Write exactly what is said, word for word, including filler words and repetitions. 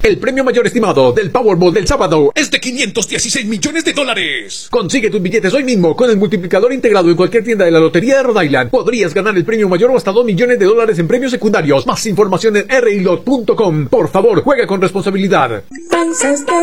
El premio mayor estimado del Powerball del sábado es de quinientos dieciséis millones de dólares. Consigue tus billetes hoy mismo con el multiplicador integrado en cualquier tienda de la Lotería de Rhode Island. Podrías ganar el premio mayor o hasta dos millones de dólares en premios secundarios. Más información en r i lot punto com. Por favor, juega con responsabilidad.